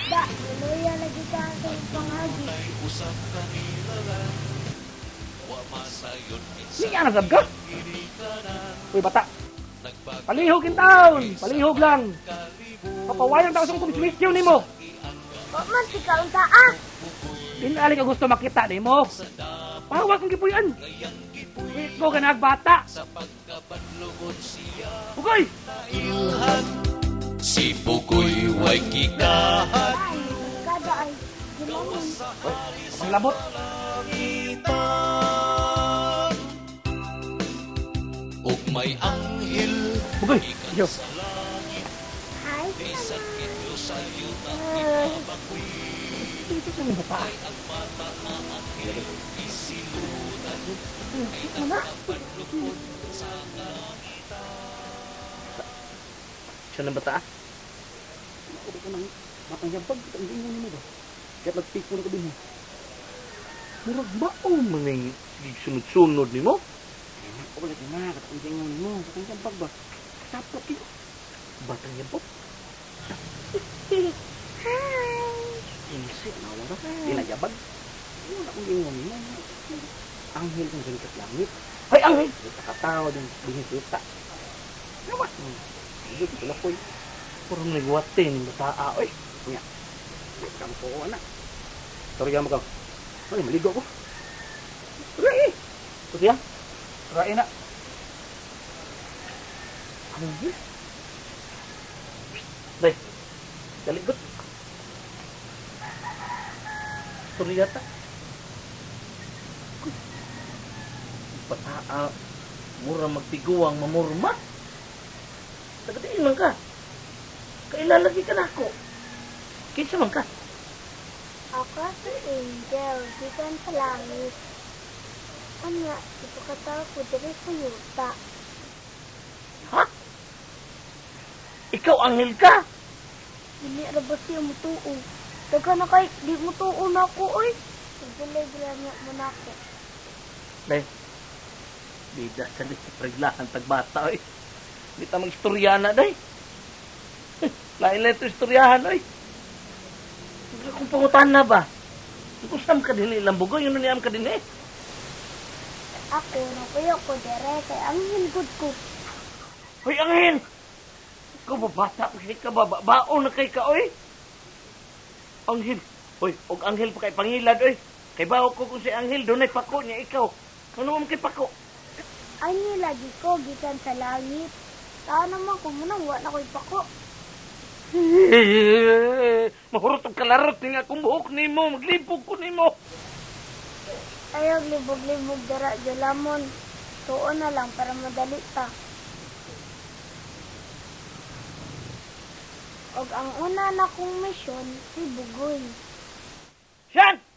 Da, luya lagi ka sa pangagi. Niya na ka? Uy, bata. Palihog in town. Palihog lang. Papawayang tao sa kumismisyon ni mo. O man, sikaw ta ah. Pinali ka gusto makita ni mo. Pahawas ang kipuyan. Ito ka nagbata. Pukoy! Si Pukoy way kikahat. Ay, kada ay ginamin. Ang labot. Ug may anghel. Pukoy! Yo. Hi, Ito sa mga bata. Mana? Siya ng bata? Ako ka nang batang yabag. Ang gingan mo ba? Kaya nagpikon ka din mo. Murag ba o maning sunod-sunod ni mo? Ako ulit na. Katang gingan mo. Batang yabag ba? Sapot yun. Batang yabag. Hi. Inisi, nawa na. Pinayabag. Wala akong gingan mo. Anghel kang ganit langit. Ay, anghel! Nakatawa din. Binisita. Naman. Hindi ko pala po. Parang nagwatin. Bataa. Oy. Kuya. Nagkampo ko, anak. Sorry ka mo ka. Ay, maligo ko. Rai! Ito siya. Rai na. Anghel. Day. Daligot. Sorry yata. Bataa. Mura magtiguang mamurma. Nagdating man ka. Kailalagi ka na ako. Kinsa man ka? Ako si Angel, gikan sa langit. Anya, ipakataw ko diri sa yuta. Ha? Ikaw anghel ka? Hindi ra ba siya mutuo? Daga na kay, di mutuo na ako, oy. Pagdalay-dalay niya mo na ako. Day. Bida sa preglahan tagbata, oy. Hindi ta mag-istorya na, day. Lain-lain ito istoryahan, oy. Kung pangutan na ba? Kung saan ka din ilang bugoy, yun niyam ka din eh. Ako, nakuyo ko dere, kay ang hilgod ko. Hoy, anghel! Ikaw ba bata? Ka ba? Baon na kay ka, oy. Anghel. Hoy, og anghel pa kay pangilad, oy. Kay bawo ko kung si anghel, doon ay pako niya ikaw. Ano mo kay pako? Ani lagi ko, gikan sa langit. Saan naman ko munang, wala ko'y pako. Mahurot ang kalarot nga kung buhok ni mo. Maglibog ko ni mo. Ayaw libog-libog dara jalamon. Tuon na lang para madali ta. Og ang una na kong misyon, si Bugoy. Siyan!